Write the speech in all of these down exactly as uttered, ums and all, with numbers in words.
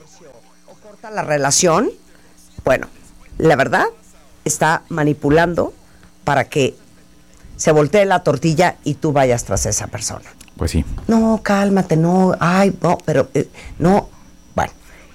o corta la relación, bueno, la verdad está manipulando para que se voltee la tortilla y tú vayas tras esa persona. Pues sí. No, cálmate, no, ay, no, pero eh, no, bueno.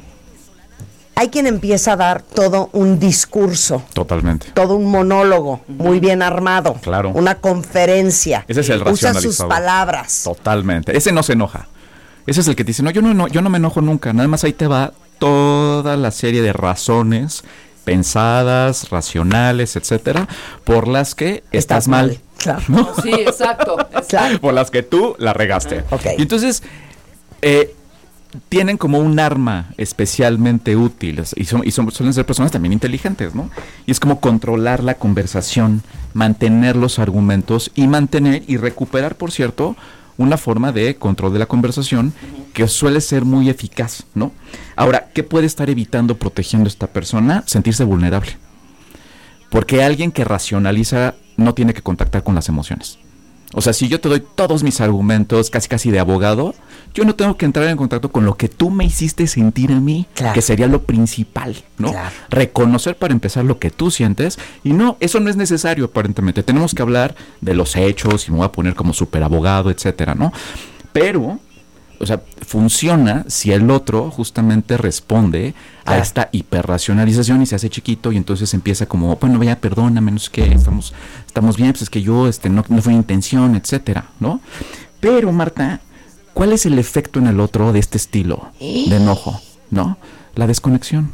Hay quien empieza a dar todo un discurso. Totalmente. Todo un monólogo, uh-huh. muy bien armado. Claro. Una conferencia. Ese es el racionalizador. Usa sus palabras. Totalmente. Ese no se enoja. Ese es el que te dice, no, yo no, no, yo no me enojo nunca. Nada más ahí te va toda la serie de razones pensadas, racionales, etcétera, por las que estás, estás mal. mal. Claro. ¿No? Sí, exacto, exacto. Por las que tú la regaste. Okay. Y entonces, eh, tienen como un arma especialmente útil, y, son, y son, suelen ser personas también inteligentes, ¿no? Y es como controlar la conversación, mantener los argumentos y mantener y recuperar, por cierto, una forma de control de la conversación que suele ser muy eficaz, ¿no? Ahora, ¿qué puede estar evitando, protegiendo a esta persona? Sentirse vulnerable. Porque alguien que racionaliza no tiene que contactar con las emociones. O sea, si yo te doy todos mis argumentos, casi casi de abogado, yo no tengo que entrar en contacto con lo que tú me hiciste sentir a mí, claro. que sería lo principal, ¿no? Claro. Reconocer para empezar lo que tú sientes, y no, eso no es necesario aparentemente. Tenemos que hablar de los hechos, y me voy a poner como súper abogado, etcétera, ¿no? Pero, o sea, funciona si el otro justamente responde claro. a esta hiperracionalización y se hace chiquito y entonces empieza como, bueno, ya perdóname, no sé qué, estamos, estamos bien, pues es que yo, este, no, no fue mi intención, etcétera, ¿no? Pero, Marta, ¿cuál es el efecto en el otro de este estilo de enojo, no? La desconexión.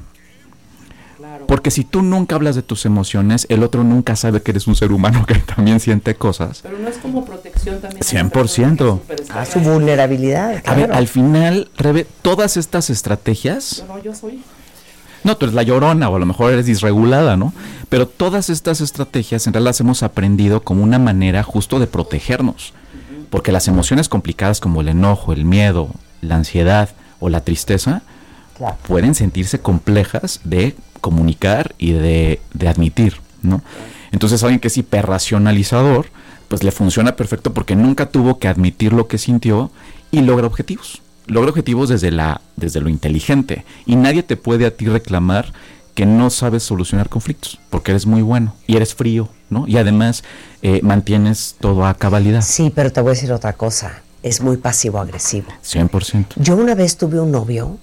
Porque si tú nunca hablas de tus emociones, el otro nunca sabe que eres un ser humano que también siente cosas. Pero no es como protección también. cien por ciento. A su vulnerabilidad. Claro. A ver, al final, Rebe, todas estas estrategias... No, no, yo soy... No, tú eres la llorona o a lo mejor eres disregulada, ¿no? Pero todas estas estrategias en realidad las hemos aprendido como una manera justo de protegernos. Porque las emociones complicadas como el enojo, el miedo, la ansiedad o la tristeza claro. pueden sentirse complejas de comunicar y de, de admitir, ¿no? Entonces alguien que es hiperracionalizador, pues le funciona perfecto porque nunca tuvo que admitir lo que sintió y logra objetivos. Logra objetivos desde la, desde lo inteligente. Y nadie te puede a ti reclamar que no sabes solucionar conflictos, porque eres muy bueno y eres frío, ¿no? Y además eh, mantienes todo a cabalidad. Sí, pero te voy a decir otra cosa. Es muy pasivo-agresivo. cien por ciento. Yo una vez tuve un novio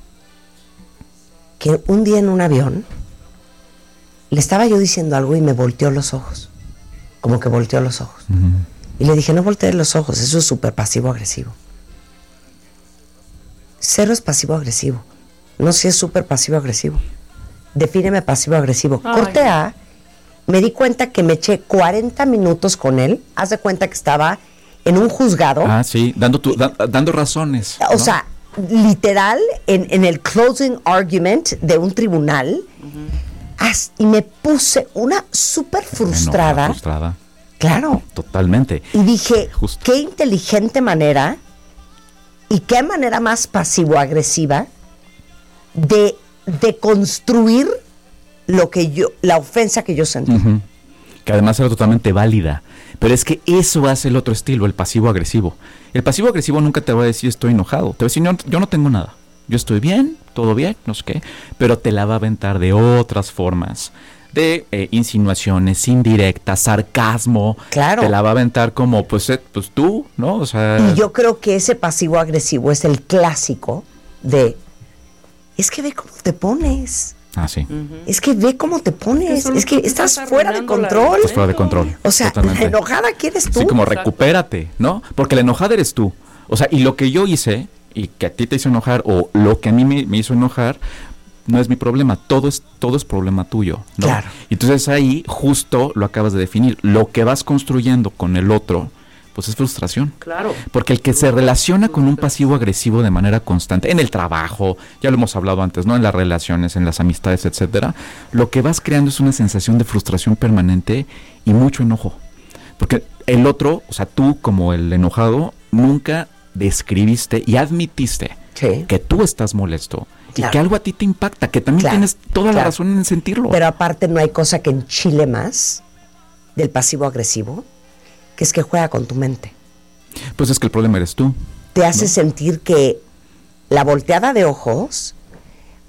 que un día en un avión le estaba yo diciendo algo y me volteó los ojos. Como que volteó los ojos. Uh-huh. Y le dije, no voltees los ojos, eso es súper pasivo-agresivo. Cero es pasivo-agresivo. No sé si es súper pasivo-agresivo. Defíneme pasivo-agresivo. Ay. Corte A, me di cuenta que me eché cuarenta minutos con él. Haz de cuenta que estaba en un juzgado. Ah, sí, dando, tu, da, dando razones. O ¿no? sea, literal, en, en el closing argument de un tribunal. Uh-huh. Y me puse una súper frustrada. No, frustrada. Claro. Totalmente. Y dije, Justo. Qué inteligente manera y qué manera más pasivo-agresiva de, de construir lo que yo, la ofensa que yo sentí. Uh-huh. Que además era totalmente válida. Pero es que eso hace el otro estilo, el pasivo-agresivo. El pasivo-agresivo nunca te va a decir estoy enojado. Te va a decir, no, yo no tengo nada. Yo estoy bien, todo bien, no sé qué, pero te la va a aventar de otras formas, de eh, insinuaciones, indirectas, sarcasmo. Claro. Te la va a aventar como, pues, eh, pues tú, ¿no? O sea... Y yo creo que ese pasivo-agresivo es el clásico de, es que ve cómo te pones. Ah, sí. Uh-huh. Es que ve cómo te pones, es que, es que estás, estás fuera de control. Estás fuera de control. O sea, totalmente. La enojada ¿quién eres tú? Sí, como Exacto. recupérate, ¿no? Porque la enojada eres tú. O sea, y lo que yo hice... y que a ti te hizo enojar o lo que a mí me, me hizo enojar no es mi problema, todo es todo es problema tuyo, ¿no? Claro. Y entonces ahí justo lo acabas de definir, lo que vas construyendo con el otro pues es frustración. Claro. Porque el que se relaciona con un pasivo agresivo de manera constante en el trabajo, ya lo hemos hablado antes, ¿no? En las relaciones, en las amistades, etcétera, lo que vas creando es una sensación de frustración permanente y mucho enojo. Porque el otro, o sea, tú como el enojado nunca describiste y admitiste sí. que tú estás molesto claro. y que algo a ti te impacta, que también claro. tienes toda claro. la razón en sentirlo. Pero aparte no hay cosa que enchile más del pasivo agresivo, que es que juega con tu mente. Pues es que el problema eres tú. Te hace ¿no? sentir que la volteada de ojos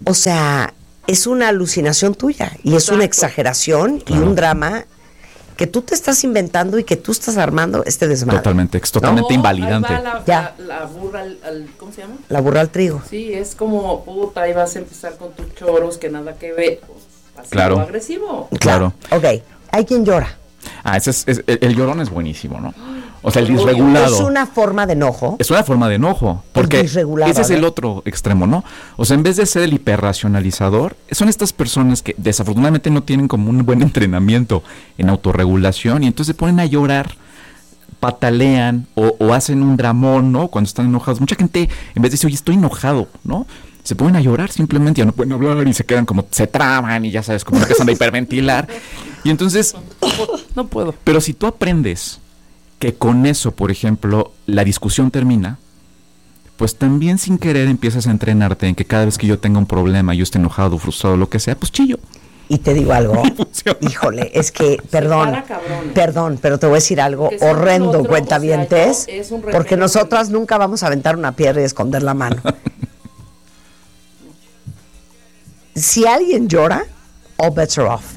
o sea, es una alucinación tuya y es Exacto. una exageración Claro. y un drama que tú te estás inventando y que tú estás armando este desmadre. Totalmente, es totalmente No, invalidante. ahí va la, Ya. la, la burra al, al- ¿cómo se llama? La burra al trigo. Sí, es como, puta, ahí vas a empezar con tus choros que nada que ver. Pasivo, Claro. agresivo. Claro. Ok, hay quien llora. Ah, ese es, es- el, el llorón es buenísimo, ¿no? O sea, el Obvio. disregulado. Es una forma de enojo. Es una forma de enojo, porque disregulado, ese es a el ver. otro extremo, ¿no? O sea, en vez de ser el hiperracionalizador, son estas personas que desafortunadamente no tienen como un buen entrenamiento en autorregulación y entonces se ponen a llorar, patalean o, o hacen un dramón, ¿no? Cuando están enojados. Mucha gente, en vez de decir, oye, estoy enojado, ¿no? Se ponen a llorar simplemente, ya no pueden hablar y se quedan como, se traban y ya sabes, como empiezan a hiperventilar. Y entonces, No puedo. pero si tú aprendes que con eso, por ejemplo, la discusión termina, pues también sin querer empiezas a entrenarte en que cada vez que yo tenga un problema, yo esté enojado, frustrado, lo que sea, pues chillo. Y te digo algo, Funciona. híjole, es que, perdón, para, cabrón. perdón, pero te voy a decir algo Que sea el horrendo, otro, cuentavientes, o sea, yo- es un porque respeto nosotras que- nunca vamos a aventar una piedra y esconder la mano. Si alguien llora, all bets are off.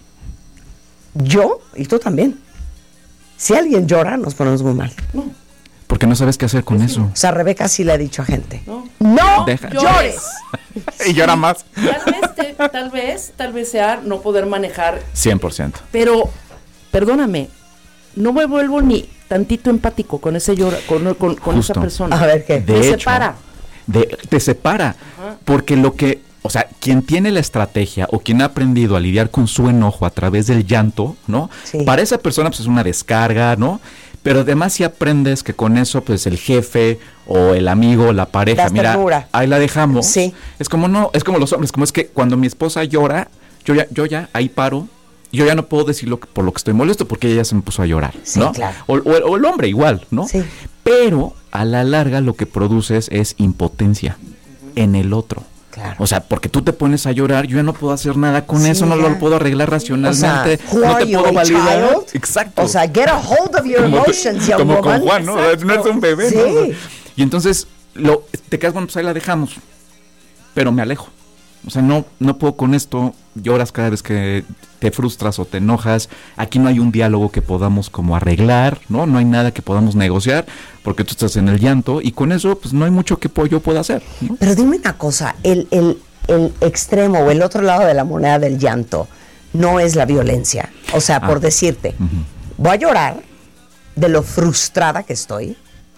Yo, y tú también. Si alguien llora, nos ponemos muy mal. Porque no sabes qué hacer con eso. O sea, Rebeca sí le ha dicho a gente, No. no Deja. llores. Y llora más. Tal vez, te- tal vez, tal vez sea no poder manejar, cien por ciento. pero, perdóname, no me vuelvo ni tantito empático con ese llora, con, con, con esa Justo. persona. A ver, ¿qué? De Me hecho, separa. de- te separa. Porque lo que, o sea, quien tiene la estrategia o quien ha aprendido a lidiar con su enojo a través del llanto, ¿no? Sí. Para esa persona pues es una descarga, ¿no? Pero además si aprendes que con eso pues el jefe o el amigo, la pareja, Das mira, ternura. ahí la dejamos. Sí. Es como no, es como los hombres, como es que cuando mi esposa llora, yo ya, yo ya ahí paro. Yo ya no puedo decir lo que, por lo que estoy molesto porque ella ya se me puso a llorar, Sí, ¿no? claro. O, o- o el hombre igual, ¿no? Sí. Pero a la larga lo que produces es impotencia en el otro. Claro. O sea, porque tú te pones a llorar, yo ya no puedo hacer nada con Sí, eso, no ya. lo puedo arreglar O sea, racionalmente, who no are te you, puedo a validar. child? Exacto. O sea, get a hold of your Como- emotions, young como woman. con Juan, ¿no? Exacto. No es un bebé, Sí. ¿no? Y entonces lo, te quedas, bueno, pues ahí la dejamos, pero me alejo. O sea, no, no puedo con esto, lloras cada vez que te frustras o te enojas. Aquí no hay un diálogo que podamos como arreglar, ¿no? No hay nada que podamos negociar porque tú estás en el llanto y con eso pues no hay mucho que po- yo pueda hacer, ¿no? Pero dime una cosa, el, el, el extremo o el otro lado de la moneda del llanto no es la violencia. O sea, por Ah. decirte, Ujú. voy a llorar de lo frustrada que estoy,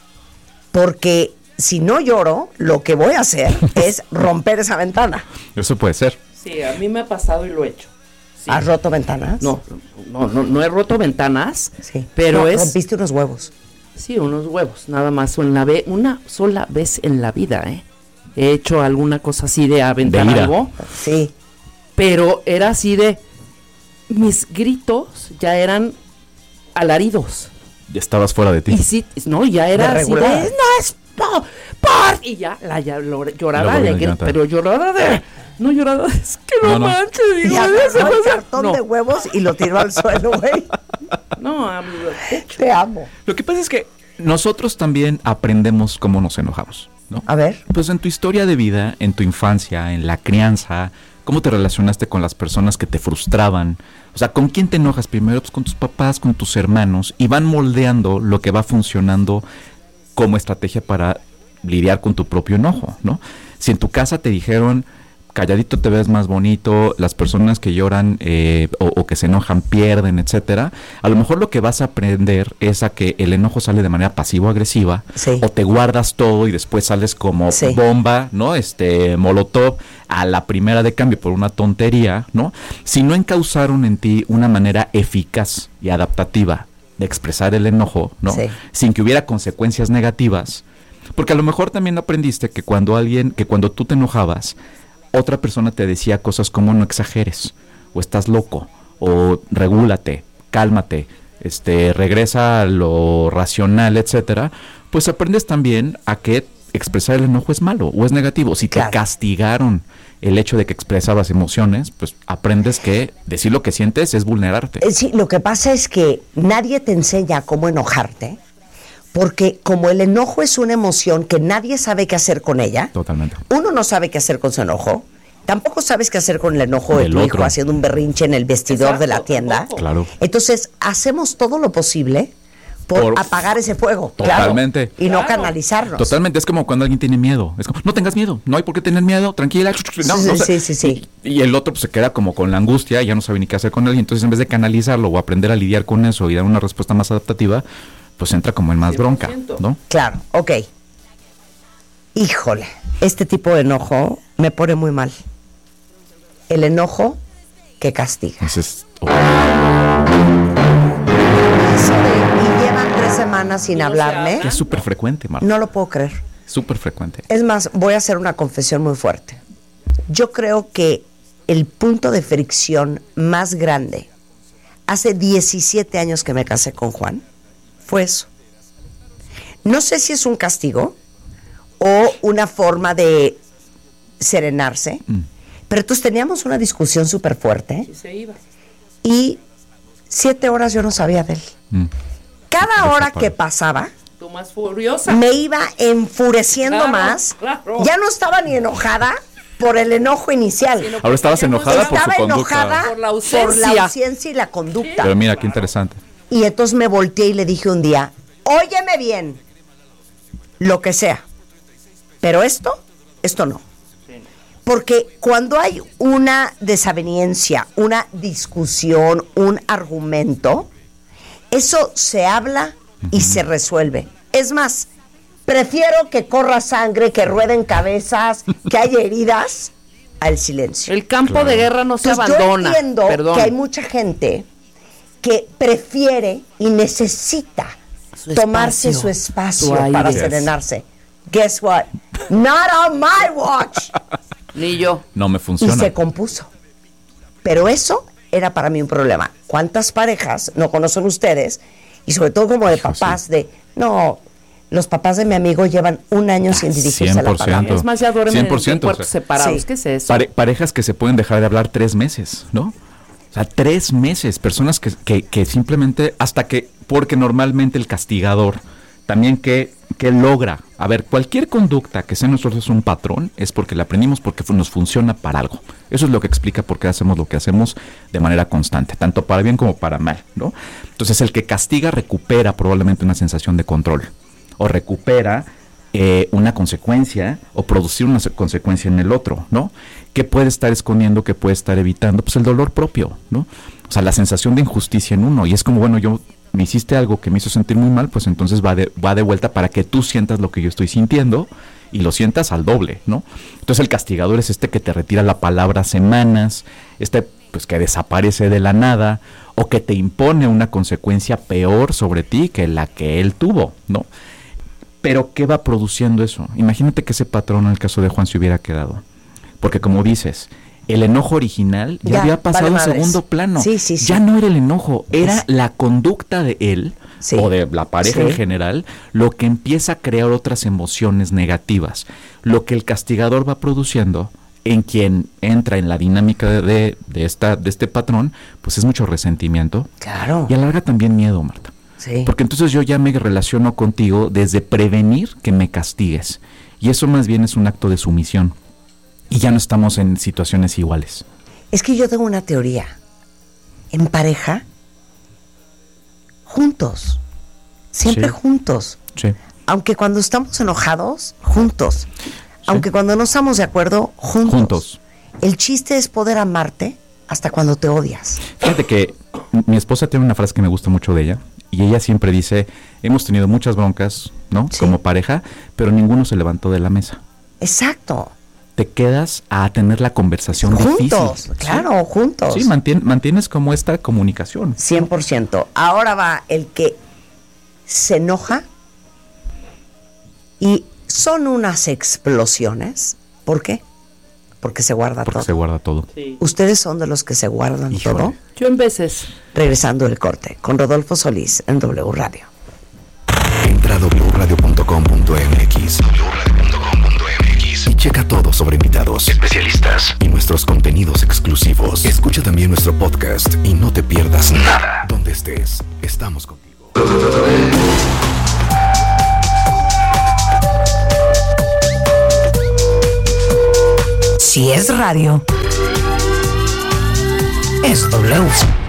porque si no lloro, lo que voy a hacer es romper esa ventana. Eso puede ser. Sí, a mí me ha pasado y lo he hecho. Sí. ¿Has roto ventanas? No, no, no, no he roto ventanas, Sí. pero No, es... rompiste unos huevos. Sí, unos huevos, nada más una, ve una sola vez en la vida, ¿eh? He hecho alguna cosa así de aventar De ira. algo, Sí. pero era así de... Mis gritos ya eran alaridos. Ya estabas fuera de ti. Y sí, no, ya era De así de... regular. No es por... por", y ya, la ya, lo- lloraba Luego de le gri- encanta. pero lloraba de... No lloraba de... Es que no, No, no. manches, digo, Y ya se agarró el pasa". cartón No, de huevos y lo tiró al suelo, güey. no, hablo de techo. Te amo. Lo que pasa es que nosotros también aprendemos cómo nos enojamos, ¿no? A ver. Pues en tu historia de vida, en tu infancia, en la crianza, ¿cómo te relacionaste con las personas que te frustraban? O sea, ¿con quién te enojas primero? Pues con tus papás, con tus hermanos, y van moldeando lo que va funcionando como estrategia para lidiar con tu propio enojo, ¿no? Si en tu casa te dijeron, calladito te ves más bonito, las personas que lloran eh, o, o que se enojan pierden, etcétera, a lo mejor lo que vas a aprender es a que el enojo sale de manera pasivo-agresiva, Sí. o te guardas todo y después sales como Sí. bomba, ¿no? Este, molotov, a la primera de cambio por una tontería, ¿no? Si no encausaron en ti una manera eficaz y adaptativa de expresar el enojo, ¿no? Sí. Sin que hubiera consecuencias negativas, porque a lo mejor también aprendiste que cuando alguien, que cuando tú te enojabas, otra persona te decía cosas como no exageres, o estás loco, o regúlate, cálmate, este, regresa a lo racional, etcétera, pues aprendes también a que expresar el enojo es malo o es negativo. Si Claro. te castigaron el hecho de que expresabas emociones, pues aprendes que decir lo que sientes es vulnerarte. Eh, Sí, lo que pasa es que nadie te enseña cómo enojarte, porque como el enojo es una emoción que nadie sabe qué hacer con ella, Totalmente. uno no sabe qué hacer con su enojo tampoco sabes qué hacer con el enojo de Del tu otro. hijo haciendo un berrinche en el vestidor Exacto, de la tienda. tampoco. Claro. Entonces, hacemos todo lo posible por, Por- apagar ese fuego. Totalmente. Claro, y no Claro. canalizarnos. Totalmente, es como cuando alguien tiene miedo. Es como, no tengas miedo, no hay por qué tener miedo, tranquila. No, Sí, no, sí, o sea, sí, sí, sí. Y, y el otro pues, se queda como con la angustia, ya no sabe ni qué hacer con él. Y entonces, en vez de canalizarlo o aprender a lidiar con eso y dar una respuesta más adaptativa, pues entra como en más bronca, cien por ciento. ¿no? Claro, ok. Híjole, este tipo de enojo me pone muy mal. El enojo que castiga. Entonces, oh, Eso de, y llevan tres semanas sin Y no se hablarme. hablan. es súper frecuente, Marta. No lo puedo creer. Súper frecuente. Es más, voy a hacer una confesión muy fuerte. Yo creo que el punto de fricción más grande, hace diecisiete años que me casé con Juan, fue eso. No sé si es un castigo o una forma de serenarse, Mm. pero entonces teníamos una discusión súper fuerte Y se iba. y siete horas yo no sabía de él. Mm. Cada hora Desaparece. que pasaba, Tú más furiosa. me iba enfureciendo Claro, más. claro. Ya no estaba ni enojada por el enojo inicial. Sino Ahora estabas teníamos- enojada por su Estaba conducta. enojada Por la por ausencia. la ausencia y la conducta. Pero mira, qué interesante. Y entonces me volteé y le dije un día, óyeme bien, lo que sea, pero esto, esto no. Porque cuando hay una desaveniencia, una discusión, un argumento, eso se habla y se resuelve. Es más, prefiero que corra sangre, que rueden cabezas, que haya heridas, al silencio. El campo Claro. de guerra no se Entonces, abandona. yo entiendo Perdón. que hay mucha gente que prefiere y necesita Su tomarse espacio, su espacio su aire. para Yes. serenarse. Guess what? Not on my watch. Ni yo. No me Y funciona. se compuso. Pero eso era para mí un problema. ¿Cuántas parejas no conocen ustedes? Y sobre todo como de Hijo, papás sí. de, no, los papás de mi amigo llevan un año sin dirigirse a la cien por ciento. palabra. Es más, ya duermen cien por en ciento, cuartos o sea, separados. sí. ¿Qué es eso? Pare- parejas que se pueden dejar de hablar tres meses, ¿no? O sea, tres meses. Personas que, que, que simplemente, hasta que, porque normalmente el castigador también que, que logra, a ver, cualquier conducta que sea en nosotros un patrón, es porque la aprendimos, porque fu- nos funciona para algo. Eso es lo que explica por qué hacemos lo que hacemos de manera constante, tanto para bien como para mal, ¿no? Entonces, el que castiga recupera probablemente una sensación de control, o recupera eh, una consecuencia, o producir una se- consecuencia en el otro, ¿no? ¿Qué puede estar escondiendo, qué puede estar evitando? Pues el dolor propio, ¿no? O sea, la sensación de injusticia en uno, y es como, bueno, yo me hiciste algo que me hizo sentir muy mal, pues entonces va de, va de vuelta para que tú sientas lo que yo estoy sintiendo y lo sientas al doble, ¿no? Entonces el castigador es este que te retira la palabra semanas, este pues que desaparece de la nada o que te impone una consecuencia peor sobre ti que la que él tuvo, ¿no? Pero ¿qué va produciendo eso? Imagínate que ese patrón en el caso de Juan se hubiera quedado. Porque como dices, el enojo original ya, Ya, había pasado vale a madres. segundo plano. Sí, sí, sí. Ya no era el enojo, era Sí. la conducta de él Sí. o de la pareja Sí. en general lo que empieza a crear otras emociones negativas. Lo que el castigador va produciendo en quien entra en la dinámica de, de, de esta, de este patrón, pues es mucho resentimiento Claro. y a la larga también miedo, Marta. Sí. Porque entonces yo ya me relaciono contigo desde prevenir que me castigues. Y eso más bien es un acto de sumisión. Y ya no estamos en situaciones iguales. Es que yo tengo una teoría. En pareja, juntos. Siempre Sí. juntos. Sí. Aunque cuando estamos enojados, juntos. Aunque cuando no estamos de acuerdo, juntos. Juntos. El chiste es poder amarte hasta cuando te odias. Fíjate que mi esposa tiene una frase que me gusta mucho de ella. Y ella siempre dice, hemos tenido muchas broncas, ¿no? Sí. Como pareja, pero ninguno se levantó de la mesa. Exacto. Te quedas a tener la conversación Juntos, difícil. claro, juntos. Sí, mantien- mantienes como esta comunicación. cien por ciento. Ahora va el que se enoja y son unas explosiones. ¿Por qué? Porque se guarda Porque todo. se guarda todo. Sí. ¿Ustedes son de los que se guardan Híjole. todo? Yo en veces. Regresando el corte con Rodolfo Solís en W Radio. Entra a doble u radio punto com punto m x doble u radio punto com punto m x y checa todo sobre invitados, especialistas y nuestros contenidos exclusivos. Escucha también nuestro podcast y no te pierdas nada. Donde estés, estamos contigo. Si es radio, es W.